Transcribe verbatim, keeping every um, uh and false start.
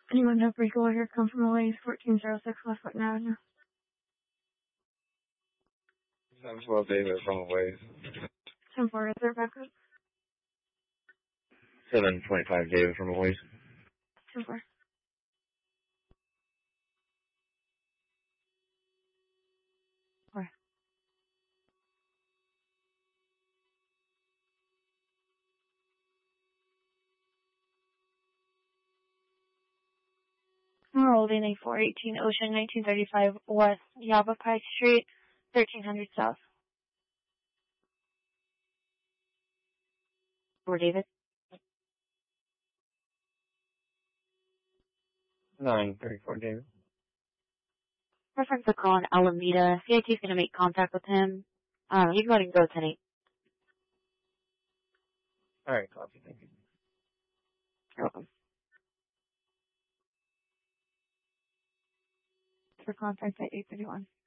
Anyone know Rico here come from Oasis, fourteen oh six West Button Avenue. seven twelve David from Oasis. ten four, is there backup? seven twenty-five David from Oasis. ten four. Four. We're holding a four eighteen Ocean, nineteen thirty-five West Yavapai Street, thirteen hundred South. For David? nine thirty-four David. Reference a call in Alameda. C I T is going to make contact with him. Um, you can go ahead and go ten eight. Alright, copy, thank you. You're welcome. For contact at eight thirty-one.